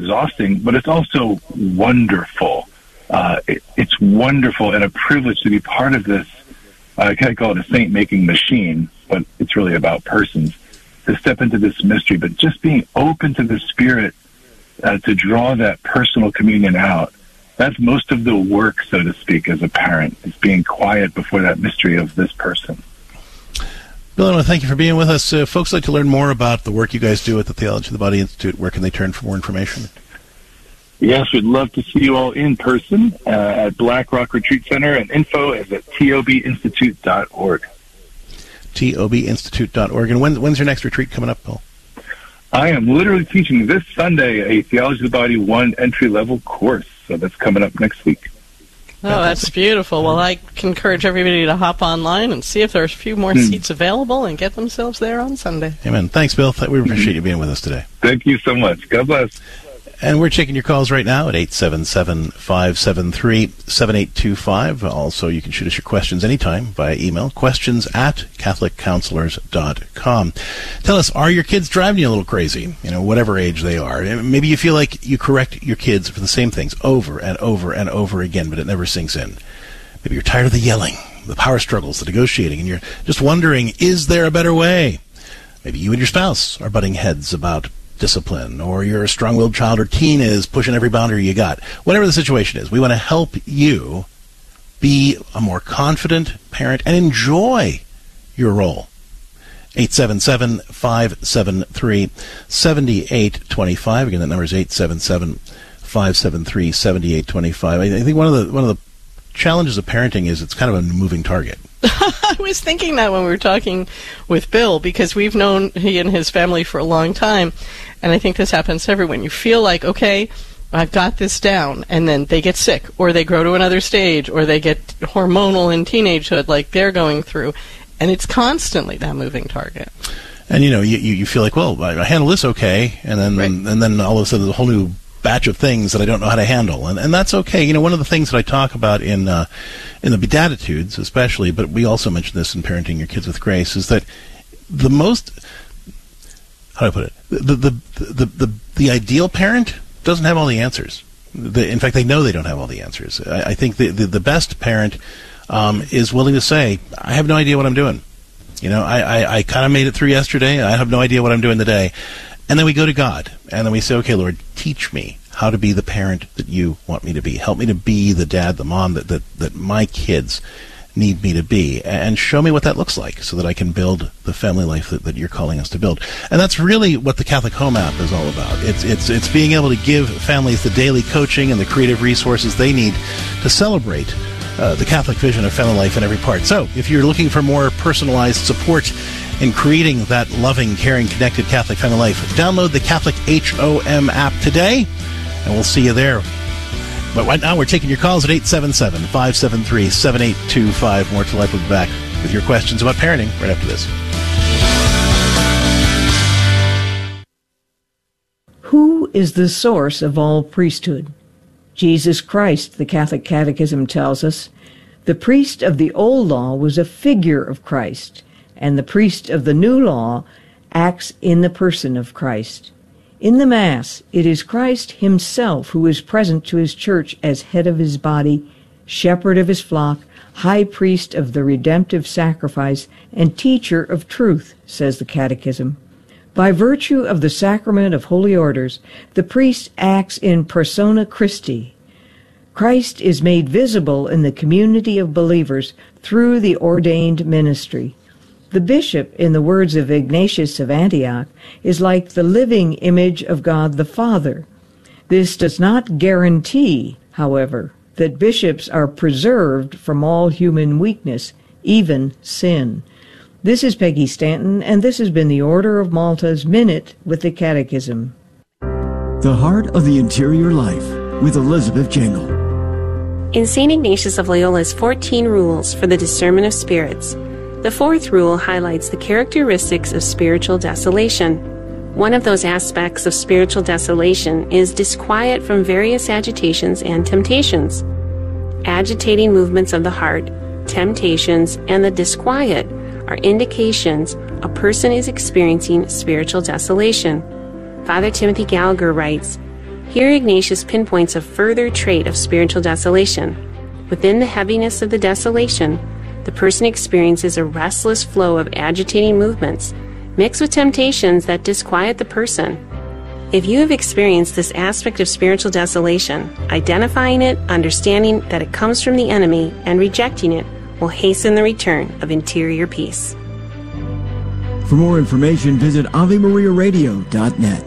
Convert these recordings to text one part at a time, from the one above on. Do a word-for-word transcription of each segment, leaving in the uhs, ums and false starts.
exhausting, but it's also wonderful. Uh, it, it's wonderful and a privilege to be part of this. I can't call it a saint-making machine, but it's really about persons, to step into this mystery. But just being open to the Spirit uh, to draw that personal communion out, that's most of the work, so to speak, as a parent, is being quiet before that mystery of this person. Bill, I want to thank you for being with us. Uh, folks like to learn more about the work you guys do at the Theology of the Body Institute. Where can they turn for more information? Yes, we'd love to see you all in person uh, at Black Rock Retreat Center, and info is at T O B institute dot org. T O B institute dot org. And when, when's your next retreat coming up, Bill? I am literally teaching this Sunday a Theology of the Body one entry-level course, so that's coming up next week. Oh, that's beautiful. Well, I encourage everybody to hop online and see if there's a few more mm. seats available and get themselves there on Sunday. Amen. Thanks, Bill. We appreciate you being with us today. Thank you so much. God bless. And we're taking your calls right now at eight seven seven, five seven three, seven eight two five. Also, you can shoot us your questions anytime via email, questions at catholic counselors dot com. Tell us, are your kids driving you a little crazy? You know, whatever age they are. Maybe you feel like you correct your kids for the same things over and over and over again, but it never sinks in. Maybe you're tired of the yelling, the power struggles, the negotiating, and you're just wondering, is there a better way? Maybe you and your spouse are butting heads about discipline, or you're a strong-willed child or teen is pushing every boundary you got. Whatever the situation is, we want to help you be a more confident parent and enjoy your role. eight seven seven, five seven three, seven eight two five. Again, that number is eight seven seven, five seven three, seven eight two five. I think one of the one of the challenges of parenting is it's kind of a moving target. I was thinking that when we were talking with Bill, because we've known he and his family for a long time, and I think this happens to everyone. You feel like, okay, I've got this down, and then they get sick, or they grow to another stage, or they get hormonal in teenagehood like they're going through, and it's constantly that moving target. And, you know, you, you feel like, well, I handle this okay, and then right. and then all of a sudden there's a whole new batch of things that I don't know how to handle, and and that's okay. You know, one of the things that I talk about in uh, in the Beatitudes, especially, but we also mention this in Parenting Your Kids with Grace, is that the most, how do I put it, the the the the, the ideal parent doesn't have all the answers. The, in fact, they know they don't have all the answers. I, I think the, the the best parent um, is willing to say, I have no idea what I'm doing. You know, I I, I kind of made it through yesterday. I have no idea what I'm doing today. And then we go to God, and then we say, okay, Lord, teach me how to be the parent that you want me to be. Help me to be the dad, the mom that, that, that my kids need me to be, and show me what that looks like so that I can build the family life that, that you're calling us to build. And that's really what the Catholic Home app is all about. It's, it's, it's being able to give families the daily coaching and the creative resources they need to celebrate uh, the Catholic vision of family life in every part. So if you're looking for more personalized support in creating that loving, caring, connected Catholic family life, download the Catholic H O M app today, and we'll see you there. But right now, we're taking your calls at eight seven seven, five seven three, seven eight two five. More to Life. We'll be back with your questions about parenting right after this. Who is the source of all priesthood? Jesus Christ, the Catholic Catechism tells us. The priest of the old law was a figure of Christ, and the priest of the new law acts in the person of Christ. In the Mass, it is Christ himself who is present to his church as head of his body, shepherd of his flock, high priest of the redemptive sacrifice, and teacher of truth, says the Catechism. By virtue of the sacrament of holy orders, the priest acts in persona Christi. Christ is made visible in the community of believers through the ordained ministry. The bishop, in the words of Ignatius of Antioch, is like the living image of God the Father. This does not guarantee, however, that bishops are preserved from all human weakness, even sin. This is Peggy Stanton, and this has been the Order of Malta's Minute with the Catechism. The Heart of the Interior Life with Elizabeth Jangle. In Saint Ignatius of Loyola's fourteen Rules for the Discernment of Spirits, the fourth rule highlights the characteristics of spiritual desolation. One of those aspects of spiritual desolation is disquiet from various agitations and temptations. Agitating movements of the heart, temptations, and the disquiet are indications a person is experiencing spiritual desolation. Father Timothy Gallagher writes, Here Ignatius pinpoints a further trait of spiritual desolation. Within the heaviness of the desolation, the person experiences a restless flow of agitating movements, mixed with temptations that disquiet the person. If you have experienced this aspect of spiritual desolation, identifying it, understanding that it comes from the enemy, and rejecting it will hasten the return of interior peace. For more information, visit Ave Maria Radio dot net.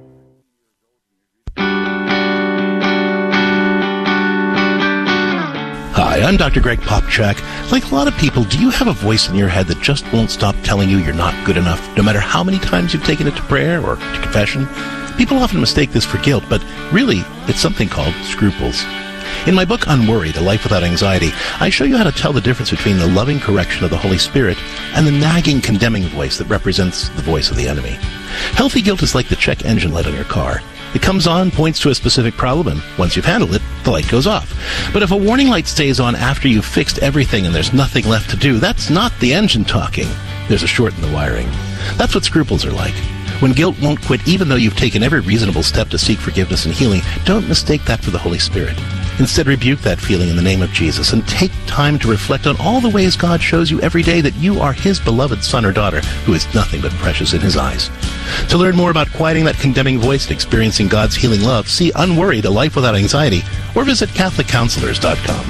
Hi, I'm Doctor Greg Popchak. Like a lot of people, do you have a voice in your head that just won't stop telling you you're not good enough, no matter how many times you've taken it to prayer or to confession? People often mistake this for guilt, but really, it's something called scruples. In my book, Unworried, A Life Without Anxiety, I show you how to tell the difference between the loving correction of the Holy Spirit and the nagging, condemning voice that represents the voice of the enemy. Healthy guilt is like the check engine light on your car. It comes on, points to a specific problem, and once you've handled it, the light goes off. But if a warning light stays on after you've fixed everything and there's nothing left to do, that's not the engine talking. There's a short in the wiring. That's what scruples are like. When guilt won't quit, even though you've taken every reasonable step to seek forgiveness and healing, don't mistake that for the Holy Spirit. Instead, rebuke that feeling in the name of Jesus and take time to reflect on all the ways God shows you every day that you are His beloved son or daughter who is nothing but precious in His eyes. To learn more about quieting that condemning voice and experiencing God's healing love, see Unworried, A Life Without Anxiety, or visit Catholic Counselors dot com.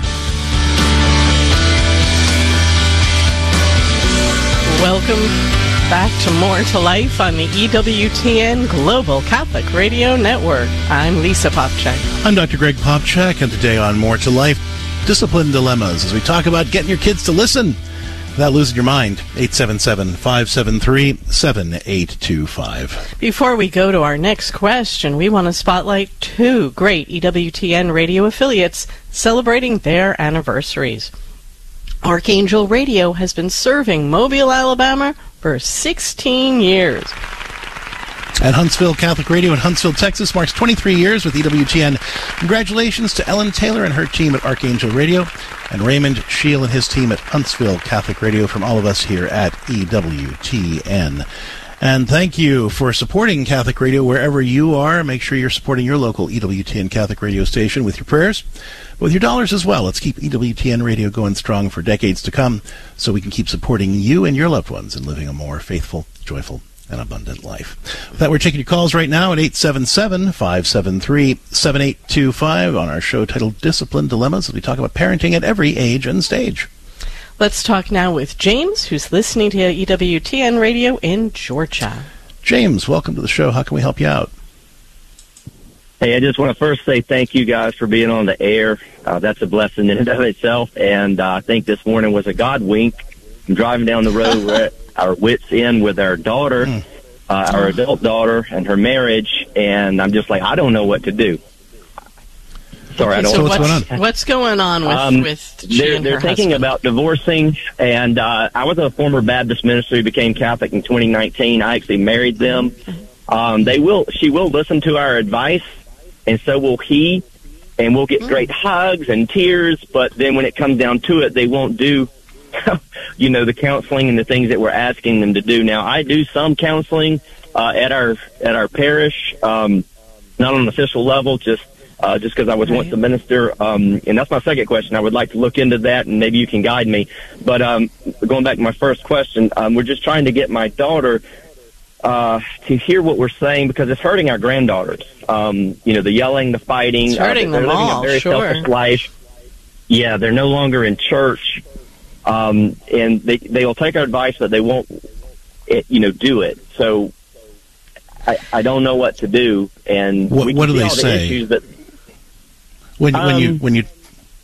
Welcome back to More to Life on the E W T N Global Catholic Radio Network. I'm Lisa Popchak. I'm Doctor Greg Popchak, and today on More to Life, discipline dilemmas, as we talk about getting your kids to listen without losing your mind. eight seven seven, five seven three, seven eight two five. Before we go to our next question, we want to spotlight two great E W T N radio affiliates celebrating their anniversaries. Archangel Radio has been serving Mobile, Alabama for sixteen years. And Huntsville Catholic Radio in Huntsville, Texas marks twenty-three years with E W T N. Congratulations to Ellen Taylor and her team at Archangel Radio, and Raymond Scheel and his team at Huntsville Catholic Radio, from all of us here at E W T N. And thank you for supporting Catholic Radio wherever you are. Make sure you're supporting your local E W T N Catholic radio station with your prayers, but with your dollars as well. Let's keep E W T N Radio going strong for decades to come so we can keep supporting you and your loved ones and living a more faithful, joyful, and abundant life. With that, we're taking your calls right now at eight seven seven, five seven three, seven eight two five on our show titled Discipline Dilemmas, as we talk about parenting at every age and stage. Let's talk now with James, who's listening to E W T N Radio in Georgia. James, welcome to the show. How can we help you out? Hey, I just want to first say thank you guys for being on the air. Uh, that's a blessing in and of itself. And uh, I think this morning was a God wink. I'm driving down the road. We're at our wits' end with our daughter, mm. uh, our adult daughter, and her marriage. And I'm just like, I don't know what to do. Sorry, okay, I don't. So know what's, what's going on? What's going on with, um, with she they're, and they're her thinking husband? about divorcing, and uh, I was a former Baptist minister who became Catholic in twenty nineteen. I actually married them. Um, they will. She will listen to our advice, and so will he, and we'll get mm. great hugs and tears. But then when it comes down to it, they won't do, you know, the counseling and the things that we're asking them to do. Now, I do some counseling uh, at our at our parish, um, not on an official level, just. Uh, just because I was right. once a minister, um, and that's my second question. I would like to look into that, and maybe you can guide me. But um, going back to my first question, um, we're just trying to get my daughter uh, to hear what we're saying, because it's hurting our granddaughters. Um, you know, the yelling, the fighting. It's hurting uh, they're them living all, a very sure. selfish life. Yeah, they're no longer in church, um, and they they will take our advice, but they won't, it, you know, do it. So I, I don't know what to do. And what, we what do see they all the say? issues that, When, when um, you when you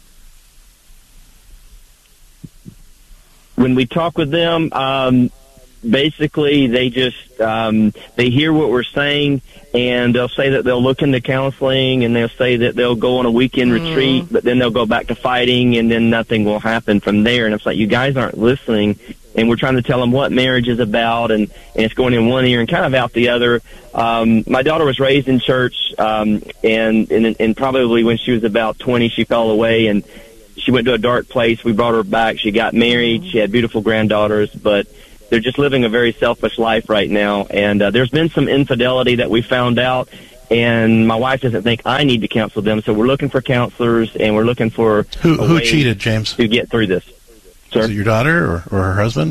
when we talk with them, um, basically they just um, they hear what we're saying, and they'll say that they'll look into counseling, and they'll say that they'll go on a weekend mm. retreat, but then they'll go back to fighting, and then nothing will happen from there. And it's like, you guys aren't listening. And we're trying to tell them what marriage is about, and, and it's going in one ear and kind of out the other. Um, my daughter was raised in church, um, and, and and probably when she was about twenty, she fell away, and she went to a dark place. We brought her back. She got married. She had beautiful granddaughters, but they're just living a very selfish life right now. And uh, there's been some infidelity that we found out, and my wife doesn't think I need to counsel them. So we're looking for counselors, and we're looking for who a who way cheated, James, to get through this. Sir, is it your daughter or, or her husband?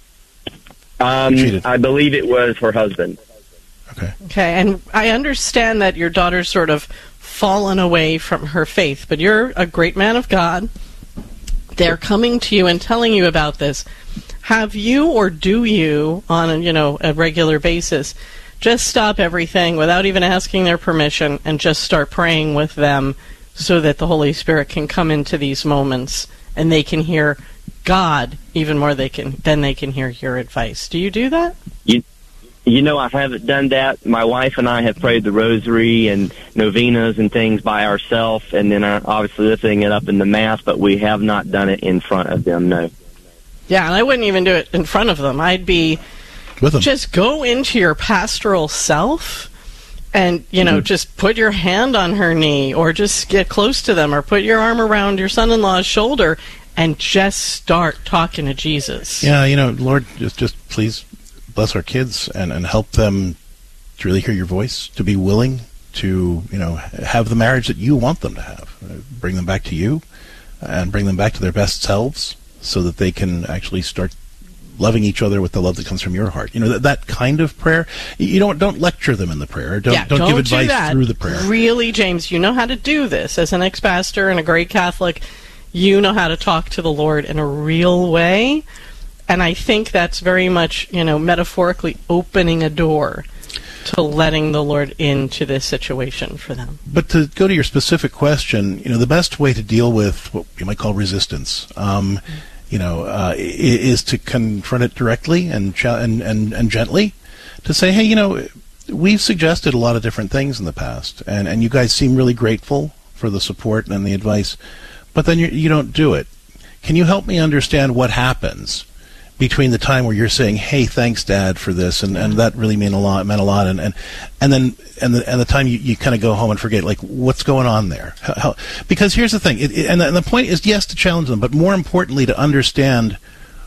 Um, cheated? I believe it was her husband. Okay. Okay, and I understand that your daughter's sort of fallen away from her faith, but you're a great man of God. They're coming to you and telling you about this. Have you, or do you, on a, you know, a regular basis, just stop everything without even asking their permission and just start praying with them so that the Holy Spirit can come into these moments and they can hear God even more they can than they can hear your advice? Do you do that? You, you know, I haven't done that. My wife and I have prayed the rosary and novenas and things by ourselves, and then uh, obviously lifting it up in the Mass, but we have not done it in front of them, no. Yeah, and I wouldn't even do it in front of them. I'd be... With them. Just go into your pastoral self and, you know, mm-hmm. just put your hand on her knee, or just get close to them, or put your arm around your son-in-law's shoulder and just start talking to Jesus. Yeah, you know, Lord, just just please bless our kids and, and help them to really hear your voice, to be willing to, you know, have the marriage that you want them to have. Bring them back to you and bring them back to their best selves so that they can actually start loving each other with the love that comes from your heart. You know, that, that kind of prayer. You don't don't lecture them in the prayer. Don't yeah, don't, don't give advice do through the prayer. Really, James, you know how to do this as an ex-pastor and a great Catholic. You know how to talk to the Lord in a real way. And I think that's very much, you know, metaphorically opening a door to letting the Lord into this situation for them. But to go to your specific question, you know, the best way to deal with what you might call resistance, um, you know, uh, is to confront it directly and, ch- and and and gently, to say, hey, you know, we've suggested a lot of different things in the past, and, and you guys seem really grateful for the support and the advice, but then you you don't do it. Can you help me understand what happens between the time where you're saying, hey, thanks, Dad, for this, and, and that really meant a lot, meant a lot, and, and, and then and the, and the time you, you kind of go home and forget, like, what's going on there? How, how, because here's the thing, it, it, and, the, and the point is, yes, to challenge them, but more importantly, to understand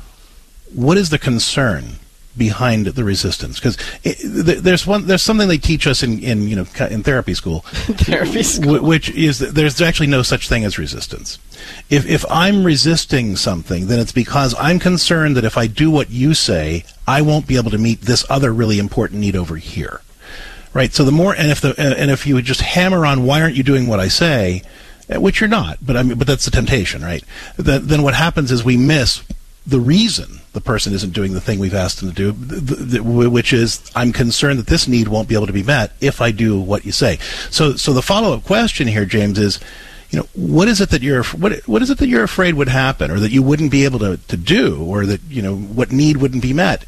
what is the concern behind the resistance. Because there's one, there's something they teach us in, in you know in therapy school, therapy school, w- which is that there's actually no such thing as resistance. If if I'm resisting something, then it's because I'm concerned that if I do what you say, I won't be able to meet this other really important need over here, right? So the more, and if the and if you would just hammer on why aren't you doing what I say, which you're not, but I mean, but that's the temptation, right? Then then what happens is we miss the reason the person isn't doing the thing we've asked them to do, th- th- which is, I'm concerned that this need won't be able to be met if I do what you say. So, so the follow-up question here, James, is, you know, what is it that you're what what is it that you're afraid would happen, or that you wouldn't be able to, to do, or that, you know, what need wouldn't be met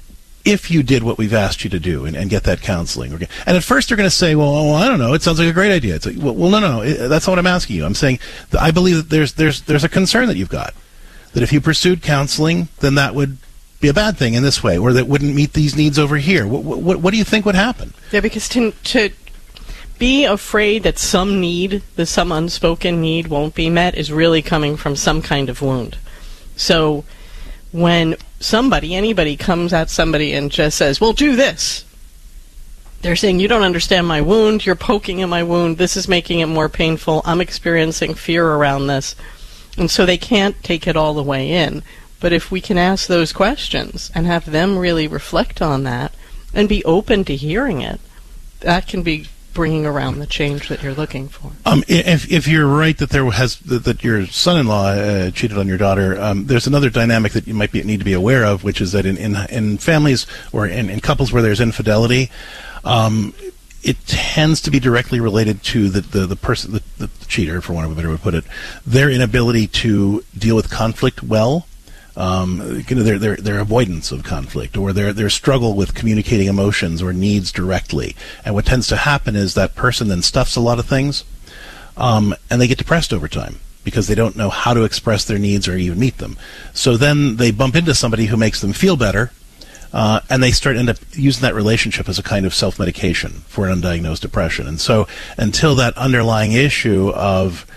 if you did what we've asked you to do and, and get that counseling? And at first they're going to say, well, well, I don't know, it sounds like a great idea. It's like, well, well no, no, it, that's not what I'm asking you. I'm saying that I believe that there's there's there's a concern that you've got, that if you pursued counseling, then that would be a bad thing in this way, or that wouldn't meet these needs over here. What, what, what do you think would happen? Yeah, because to, to be afraid that some need, that some unspoken need won't be met, is really coming from some kind of wound. So when somebody, anybody comes at somebody and just says, well, do this, they're saying, you don't understand my wound, you're poking in my wound, this is making it more painful, I'm experiencing fear around this. And so they can't take it all the way in. But if we can ask those questions and have them really reflect on that and be open to hearing it, that can be bringing around the change that you're looking for. Um, if if you're right that there has that, that your son-in-law uh, cheated on your daughter, um, there's another dynamic that you might be, need to be aware of, which is that in in, in families or in, in couples where there's infidelity, um, it tends to be directly related to the, the, the person, the, the cheater, for want of a better way to put it, their inability to deal with conflict well, um, you know, their, their, their avoidance of conflict, or their, their struggle with communicating emotions or needs directly. And what tends to happen is that person then stuffs a lot of things, um, and they get depressed over time because they don't know how to express their needs or even meet them. So then they bump into somebody who makes them feel better, Uh, and they start end up using that relationship as a kind of self-medication for an undiagnosed depression. And so until that underlying issue of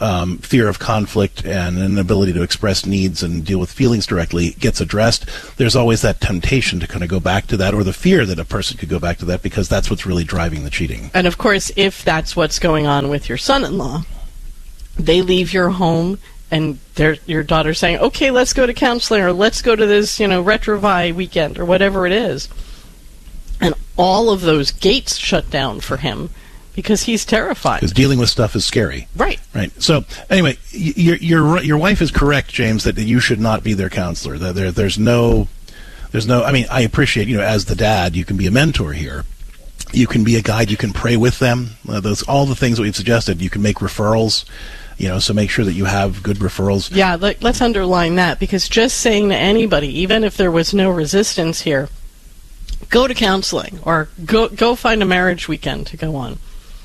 um, fear of conflict and an ability to express needs and deal with feelings directly gets addressed, there's always that temptation to kind of go back to that, or the fear that a person could go back to that, because that's what's really driving the cheating. And of course, if that's what's going on with your son-in-law, they leave your home and their your daughter's saying, okay, let's go to counseling, or let's go to this, you know, Retrovi weekend, or whatever it is. And all of those gates shut down for him because he's terrified. Because dealing with stuff is scary. Right. Right. So, anyway, your your your wife is correct, James, that you should not be their counselor. There, there there's no, there's no, I mean, I appreciate, you know, as the dad, you can be a mentor here. You can be a guide. You can pray with them. Uh, those all the things that we've suggested. You can make referrals. You know, so make sure that you have good referrals. Yeah, let, let's underline that, because just saying to anybody, even if there was no resistance here, go to counseling or go go find a marriage weekend to go on.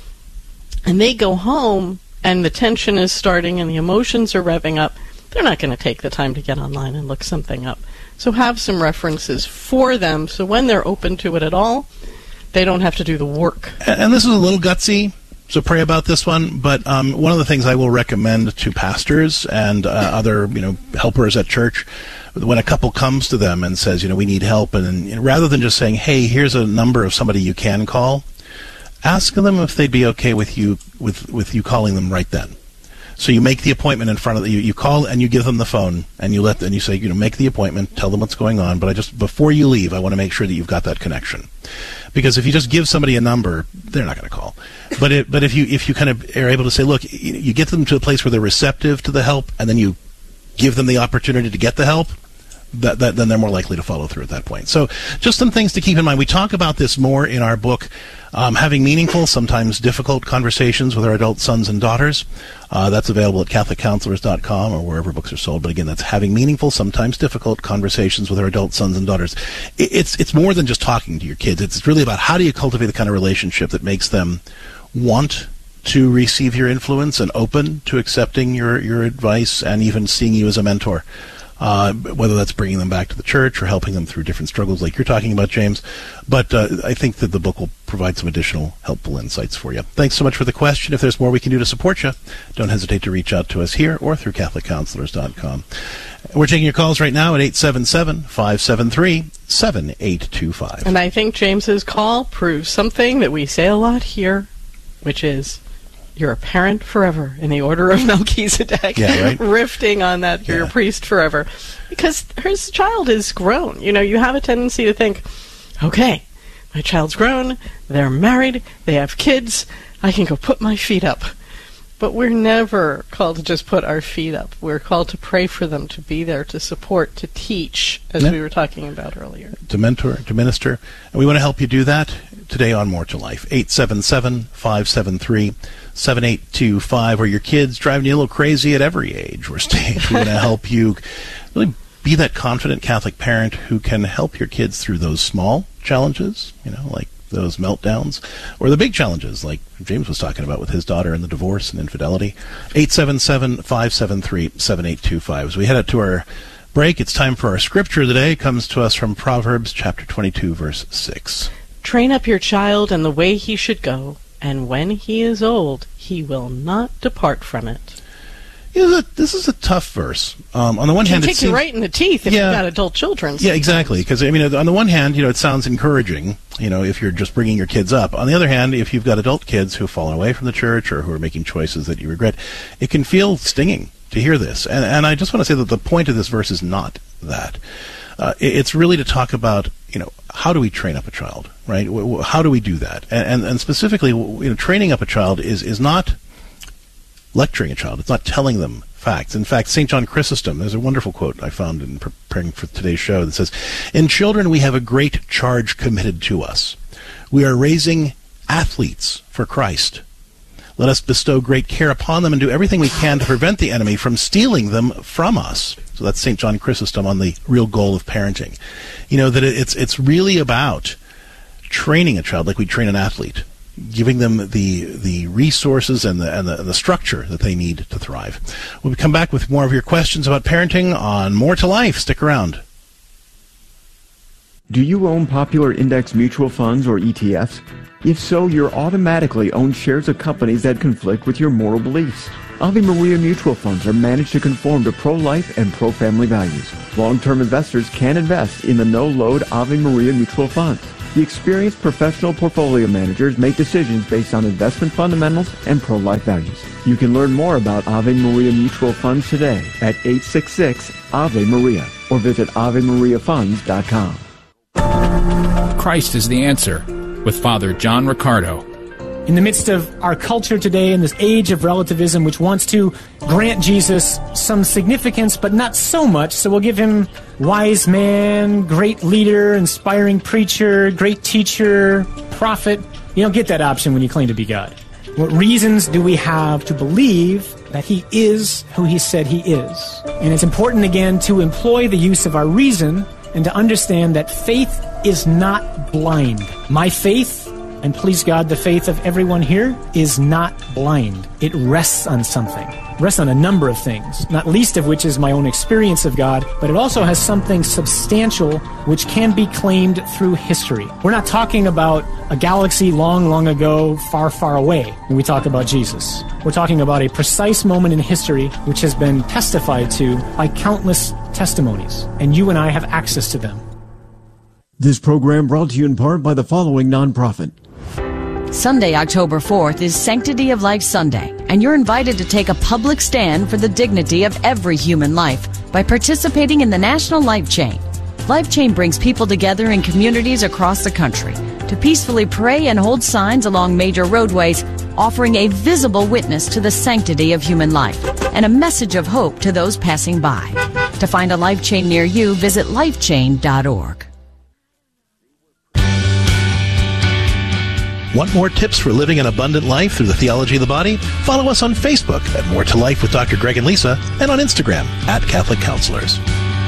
And they go home and the tension is starting and the emotions are revving up, they're not going to take the time to get online and look something up. So have some references for them so when they're open to it at all, they don't have to do the work. And, and this is a little gutsy, so pray about this one. But um, one of the things I will recommend to pastors and uh, other, you know, helpers at church, when a couple comes to them and says, you know, we need help, and, and rather than just saying, hey, here's a number of somebody you can call, ask them if they'd be okay with you with with you calling them right then. So you make the appointment in front of the, you. You call and you give them the phone and you let them, and you say, you know, make the appointment, tell them what's going on. But I just before you leave, I want to make sure that you've got that connection, because if you just give somebody a number, they're not going to call. But it, but if you if you kind of are able to say, look, you, you get them to a place where they're receptive to the help, and then you give them the opportunity to get the help, that, that then they're more likely to follow through at that point. So just some things to keep in mind. We talk about this more in our book, um, Having Meaningful, Sometimes Difficult Conversations with Our Adult Sons and Daughters. Uh, that's available at Catholic Counselors dot com or wherever books are sold. But again, that's Having Meaningful, Sometimes Difficult Conversations with Our Adult Sons and Daughters. It, it's, it's more than just talking to your kids. It's really about how do you cultivate the kind of relationship that makes them want to receive your influence and open to accepting your, your advice and even seeing you as a mentor. Uh, whether that's bringing them back to the church or helping them through different struggles like you're talking about, James. But uh, I think that the book will provide some additional helpful insights for you. Thanks so much for the question. If there's more we can do to support you, don't hesitate to reach out to us here or through Catholic Counselors dot com. We're taking your calls right now at eight seven seven, five seven three, seven eight two five. And I think James's call proves something that we say a lot here, which is, you're a parent forever in the order of Melchizedek. Yeah, right? Riffing on that, you're Yeah. a priest forever. Because his child is grown. You know, you have a tendency to think, okay, my child's grown, they're married, they have kids, I can go put my feet up. But we're never called to just put our feet up. We're called to pray for them, to be there, to support, to teach, as Yeah. we were talking about earlier. To mentor, to minister. And we want to help you do that today on More to Life. eight seven seven, five seven three, seven eight two five. Or your kids driving you a little crazy at every age or stage. We want to help you really be that confident Catholic parent who can help your kids through those small challenges, you know, like those meltdowns, or the big challenges like James was talking about with his daughter and the divorce and infidelity. eight seven seven, five seven three, seven eight two five. As we head out to our break, it's time for our scripture today. It comes to us from Proverbs chapter twenty-two, verse six. Train up your child in the way he should go, and when he is old, he will not depart from it. You know, this is a tough verse. Um, on the one It can hand, it kick seems, you right in the teeth if Yeah. you've got adult children. Yeah, exactly. Because I mean, on the one hand, you know, it sounds encouraging. You know, if you're just bringing your kids up. On the other hand, if you've got adult kids who've fallen away from the church or who are making choices that you regret, it can feel stinging to hear this. And, and I just want to say that the point of this verse is not that. Uh, it, it's really to talk about, you know, how do we train up a child, right? W- w- how do we do that? And, and, and specifically, w- you know, training up a child is is not lecturing a child. It's not telling them facts. In fact, Saint John Chrysostom, there's a wonderful quote I found in preparing for today's show that says, "In children we have a great charge committed to us. We are raising athletes for Christ. Let us bestow great care upon them and do everything we can to prevent the enemy from stealing them from us." So that's Saint John Chrysostom on the real goal of parenting. You know, that it's it's really about training a child like we train an athlete, giving them the the resources and the, and the and the structure that they need to thrive. We'll come back with more of your questions about parenting on More to Life. Stick around. Do you own popular index mutual funds or E T Fs? If so, you're automatically own shares of companies that conflict with your moral beliefs. Ave Maria mutual funds are managed to conform to pro-life and pro-family values. Long-term investors can invest in the no-load Ave Maria mutual funds. The experienced professional portfolio managers make decisions based on investment fundamentals and pro-life values. You can learn more about Ave Maria mutual funds today at eight six six Ave Maria or visit ave maria funds dot com. Christ is the answer with Father John Riccardo. In the midst of our culture today, in this age of relativism, which wants to grant Jesus some significance, but not so much, so we'll give him wise man, great leader, inspiring preacher, great teacher, prophet. You don't get that option when you claim to be God. What reasons do we have to believe that he is who he said he is? And it's important, again, to employ the use of our reason and to understand that faith is not blind. My faith, and please God, the faith of everyone here, is not blind. It rests on something. It rests on a number of things, not least of which is my own experience of God, but it also has something substantial which can be claimed through history. We're not talking about a galaxy long, long ago, far, far away when we talk about Jesus. We're talking about a precise moment in history which has been testified to by countless testimonies, and you and I have access to them. This program brought to you in part by the following nonprofit. Sunday, October fourth is Sanctity of Life Sunday, and you're invited to take a public stand for the dignity of every human life by participating in the National Life Chain. Life Chain brings people together in communities across the country to peacefully pray and hold signs along major roadways, offering a visible witness to the sanctity of human life and a message of hope to those passing by. To find a Life Chain near you, visit life chain dot org. Want more tips for living an abundant life through the theology of the body? Follow us on Facebook at More to Life with Doctor Greg and Lisa, and on Instagram at Catholic Counselors.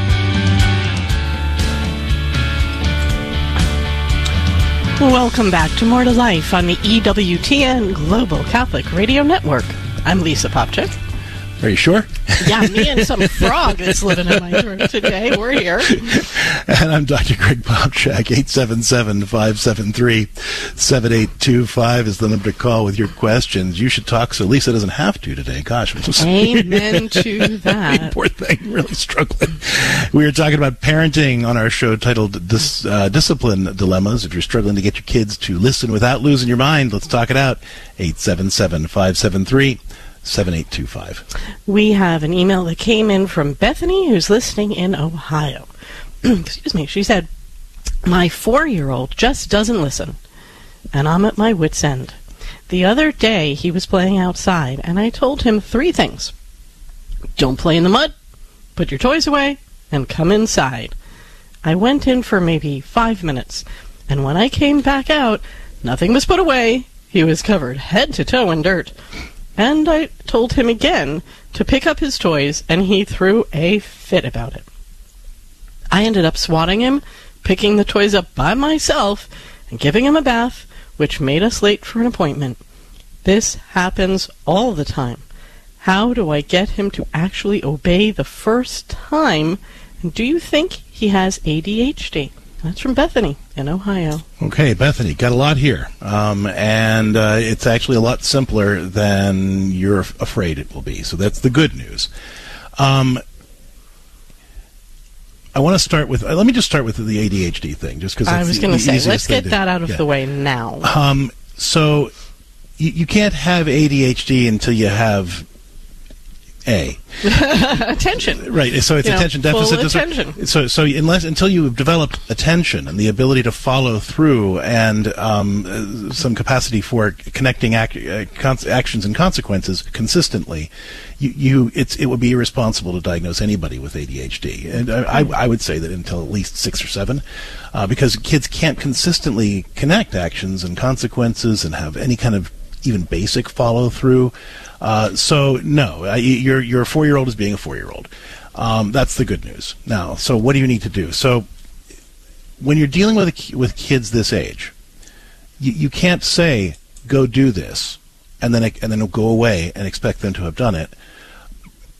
Welcome back to More to Life on the E W T N Global Catholic Radio Network. I'm Lisa Popchik. Are you sure? Yeah, me and some frog that's living in my room today. We're here. And I'm Doctor Greg Popchak. eight seven seven, five seven three, seven eight two five is the number to call with your questions. You should talk so Lisa doesn't have to today. Gosh. Amen to that. Poor thing, really struggling. We were talking about parenting on our show titled Dis, uh, Discipline Dilemmas. If you're struggling to get your kids to listen without losing your mind, let's talk it out. eight seven seven, five seven three, seven eight two five. We have an email that came in from Bethany, who's listening in Ohio. Excuse me. She said, my four-year-old just doesn't listen, and I'm at my wit's end. The other day, he was playing outside, and I told him three things. Don't play in the mud, put your toys away, and come inside. I went in for maybe five minutes, and when I came back out, nothing was put away. He was covered head to toe in dirt. And I told him again to pick up his toys, and he threw a fit about it. I ended up swatting him, picking the toys up by myself, and giving him a bath, which made us late for an appointment. This happens all the time. How do I get him to actually obey the first time? And do you think he has A D H D? That's from Bethany in Ohio. Okay, Bethany, got a lot here. Um, and uh, it's actually a lot simpler than you're f- afraid it will be. So that's the good news. Um, I want to start with, uh, let me just start with the A D H D thing, just because I was going to say, let's get to, that out of yeah. the way now. Um, so you, you can't have A D H D until you have A. Attention. Right. So it's you attention know, deficit full disorder. attention. So so unless until you've developed attention and the ability to follow through and um, uh, some capacity for connecting ac- uh, cons- actions and consequences consistently, you, you it's it would be irresponsible to diagnose anybody with A D H D. And I, I, I would say that until at least six or seven, uh, because kids can't consistently connect actions and consequences and have any kind of even basic follow through. Uh, so no, uh, your your four-year-old is being a four-year-old. Um, that's the good news. Now, so what do you need to do? So when you're dealing with a, with kids this age, you, you can't say go do this and then and then go away and expect them to have done it.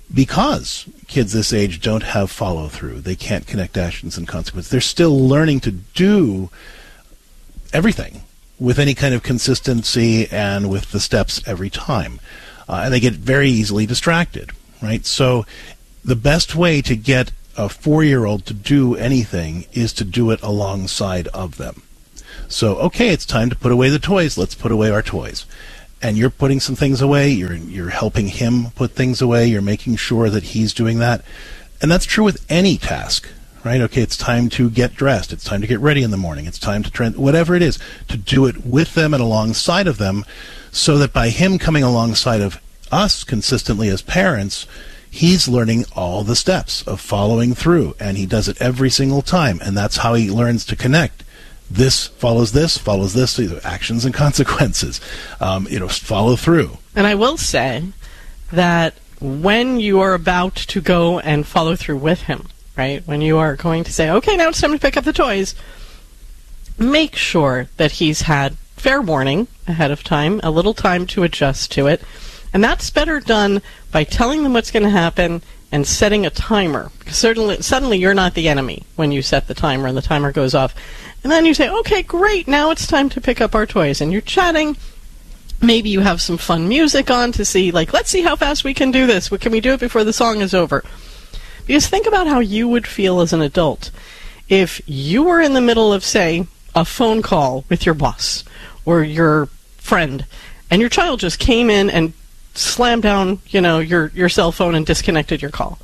because kids this age don't have follow-through. They can't connect actions and consequences. They're still learning to do everything with any kind of consistency and with the steps every time. Uh, and they get very easily distracted, right? So the best way to get a four-year-old to do anything is to do it alongside of them. So, okay, it's time to put away the toys. Let's put away our toys. And you're putting some things away. You're you're helping him put things away. You're making sure that he's doing that. And that's true with any task, right? Okay, it's time to get dressed. It's time to get ready in the morning. It's time to trend, whatever it is, to do it with them and alongside of them, so that by him coming alongside of us consistently as parents, he's learning all the steps of following through, and he does it every single time, and that's how he learns to connect. This follows this, follows this, actions and consequences. Um, you know, follow through. And I will say that when you are about to go and follow through with him, right, when you are going to say, okay, now it's time to pick up the toys, make sure that he's had fair warning ahead of time, a little time to adjust to it. And that's better done by telling them what's going to happen and setting a timer. Because certainly, suddenly you're not the enemy when you set the timer and the timer goes off. And then you say, okay, great, now it's time to pick up our toys. And you're chatting. Maybe you have some fun music on to see, like, let's see how fast we can do this. Can we do it before the song is over? Because think about how you would feel as an adult if you were in the middle of, say, a phone call with your boss or your friend, and your child just came in and slammed down, you know, your, your cell phone and disconnected your call.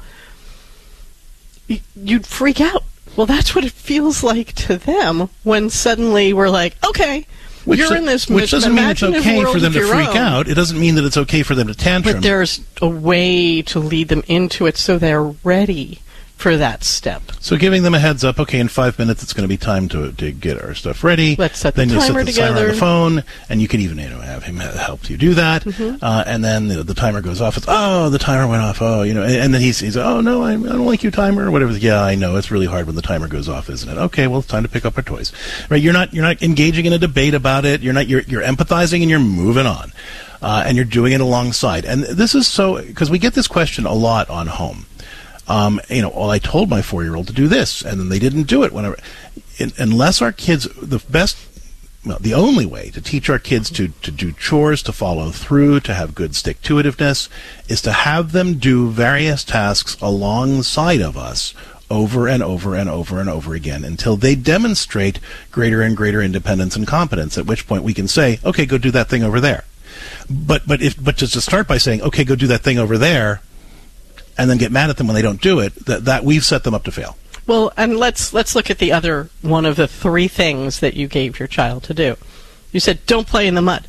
You'd freak out. Well, that's what it feels like to them when suddenly we're like, okay, which you're the, in this which doesn't mean it's okay for them to freak own. out. It doesn't mean that it's okay for them to tantrum. But there's a way to lead them into it so they're ready for that step. So giving them a heads up, okay, in five minutes it's going to be time to to get our stuff ready. Let's set the then timer you set the together. timer on the phone, and you can even you know have him help you do that. Mm-hmm. Uh, and then the, the timer goes off. It's oh, the timer went off. Oh, you know, and, and then he's he's oh no, I, I don't like you, timer, or whatever. Yeah, I know it's really hard when the timer goes off, isn't it? Okay, well it's time to pick up our toys. Right? You're not you're not engaging in a debate about it. You're not you're you're empathizing and you're moving on, uh, and you're doing it alongside. And this is so because we get this question a lot on home. Um, you know, well, I told my four-year-old to do this, and then they didn't do it. Whenever, in, unless our kids, the best, well, the only way to teach our kids to, to do chores, to follow through, to have good stick-to-itiveness, is to have them do various tasks alongside of us over and over and over and over again until they demonstrate greater and greater independence and competence, at which point we can say, okay, go do that thing over there. But, but, if, but just to start by saying, okay, go do that thing over there, and then get mad at them when they don't do it, that, that we've set them up to fail. Well, and let's let's look at the other one of the three things that you gave your child to do. You said, don't play in the mud.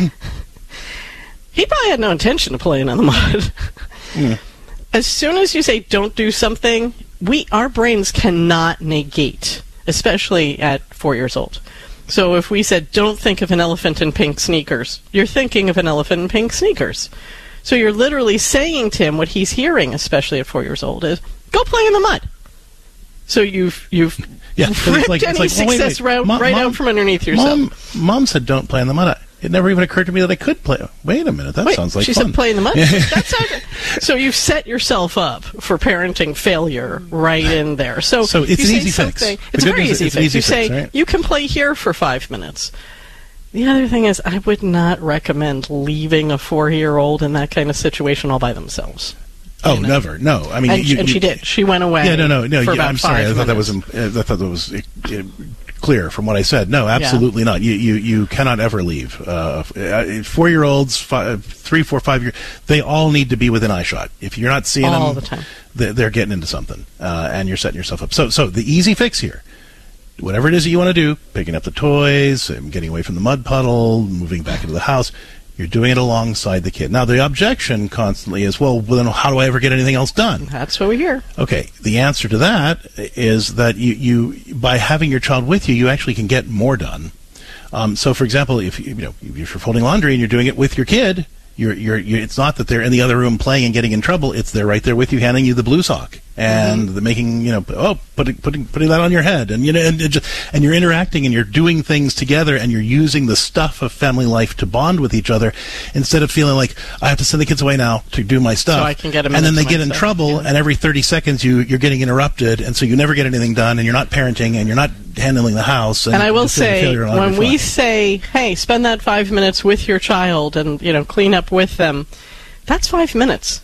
He probably had no intention of playing in the mud. Mm. As soon as you say, don't do something, we our brains cannot negate, especially at four years old. So if we said, don't think of an elephant in pink sneakers, you're thinking of an elephant in pink sneakers. So you're literally saying to him what he's hearing, especially at four years old, is, go play in the mud. So you've you've yeah, ripped like, any like, success well, wait, wait. Mom, right Mom, out from underneath yourself. Mom, Mom said don't play in the mud. It never even occurred to me that I could play. Wait a minute, that wait, sounds like she fun. She said play in the mud? That's not, so you've set yourself up for parenting failure right in there. So, so it's an easy fix. It's a very easy it's fix. Easy you fix, say, right? you can play here for five minutes. The other thing is, I would not recommend leaving a four-year-old in that kind of situation all by themselves. Oh, you know? Never. No, I mean, and, you, and you, she did. She went away. Yeah, no, no, no. For Yeah, about I'm sorry. I thought minutes. that was. Uh, I thought that was uh, clear from what I said. No, absolutely yeah. not. You, you, you cannot ever leave. Uh, four-year-olds, five, three, four, five years. They all need to be within eyeshot. If you're not seeing all them, the time, they're getting into something, uh, and you're setting yourself up. So, so the easy fix here. Whatever it is that you want to do, picking up the toys, getting away from the mud puddle, moving back into the house, you're doing it alongside the kid. Now, the objection constantly is, well, then how do I ever get anything else done? That's what we hear. Okay, the answer to that is that you, you by having your child with you, you actually can get more done. Um, so, for example, if you know if you're folding laundry and you're doing it with your kid, you're, you're, you're, it's not that they're in the other room playing and getting in trouble. It's they're right there with you, handing you the blue sock. and the making, you know, oh, putting putting putting that on your head, and you know, and, it just, and you're interacting and you're doing things together, and you're using the stuff of family life to bond with each other, instead of feeling like I have to send the kids away now to do my stuff, so I can get a and then they to get in myself. trouble, Yeah. and every thirty seconds you you're getting interrupted, and so you never get anything done, and you're not parenting, and you're not handling the house. And, And I will it's a say, failure on when every we front. say, hey, spend that five minutes with your child and, you know, clean up with them, that's five minutes.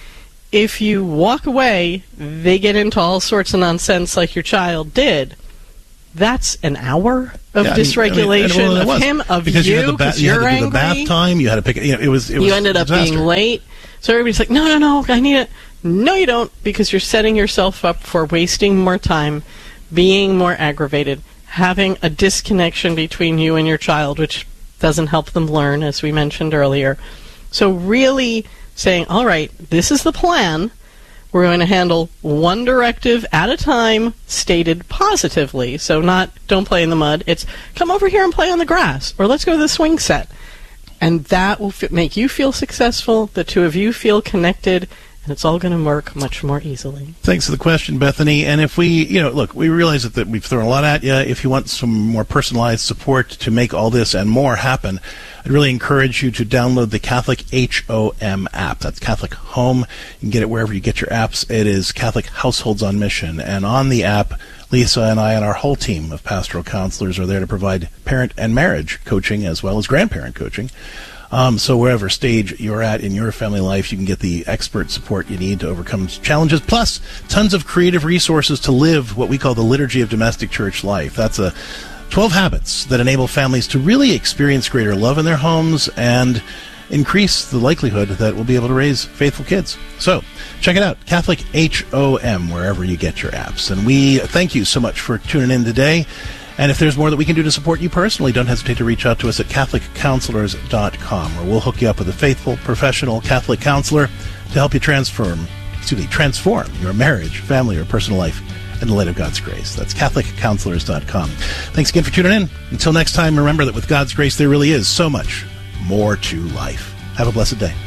If you walk away, they get into all sorts of nonsense like your child did. That's an hour of Yeah, I mean- dysregulation I mean, and well, it of was. him, of because you, you had the ba- because you had you're to do angry. the bath time. You had to pick. You know, it was. It was you ended a up disaster. being late. So everybody's like, no, no, no, I need it. No, you don't, because you're setting yourself up for wasting more time, being more aggravated, having a disconnection between you and your child, which doesn't help them learn, as we mentioned earlier. So really saying, all right, this is the plan. We're going to handle one directive at a time, stated positively. So not, don't play in the mud. It's, come over here and play on the grass, or let's go to the swing set. And that will f- make you feel successful, the two of you feel connected, and it's all going to work much more easily. Thanks for the question, Bethany. And if we, you know, look, we realize that, that we've thrown a lot at you. If you want some more personalized support to make all this and more happen, I'd really encourage you to download the Catholic H O M app. That's Catholic Home. You can get it wherever you get your apps. It is Catholic Households on Mission. And on the app, Lisa and I and our whole team of pastoral counselors are there to provide parent and marriage coaching as well as grandparent coaching. Um, so wherever stage you're at in your family life, you can get the expert support you need to overcome challenges, plus tons of creative resources to live what we call the liturgy of domestic church life. That's a twelve habits that enable families to really experience greater love in their homes and increase the likelihood that we'll be able to raise faithful kids. So check it out, Catholic H O M, wherever you get your apps. And we thank you so much for tuning in today. And if there's more that we can do to support you personally, don't hesitate to reach out to us at Catholic Counselors dot com, where we'll hook you up with a faithful, professional Catholic counselor to help you transform, excuse me, transform your marriage, family, or personal life in the light of God's grace. That's Catholic Counselors dot com. Thanks again for tuning in. Until next time, remember that with God's grace, there really is so much more to life. Have a blessed day.